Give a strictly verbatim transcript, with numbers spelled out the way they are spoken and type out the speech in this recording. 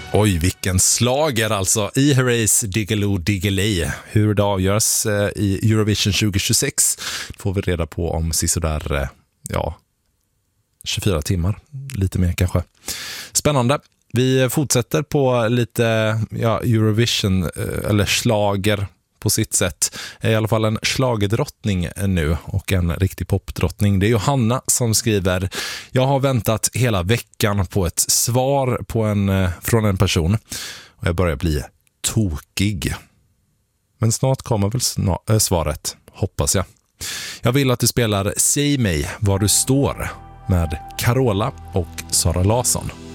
Oj, vilken slager alltså. I Herreys Diggiloo Diggiley. Hur det avgörs eh, i Eurovision tjugo tjugosex får vi reda på om sisådär, eh, ja, tjugofyra timmar. Lite mer kanske. Spännande. Vi fortsätter på lite ja, Eurovision eh, eller slager på sitt sätt. I alla fall en slagerdrottning nu och en riktig popdrottning. Det är Johanna som skriver: jag har väntat hela veckan på ett svar på en, från en person och jag börjar bli tokig. Men snart kommer väl snar- äh, svaret, hoppas jag. Jag vill att du spelar Säg mig var du står med Carola och Sara Larsson.